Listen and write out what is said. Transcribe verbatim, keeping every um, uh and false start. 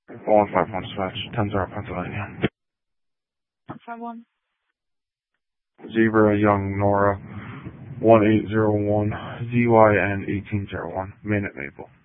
one five one dispatch, ten zero Pennsylvania. one five one. Zebra Young Nora, one eight zero one Z Y N eighteen zero one, Minute Maple.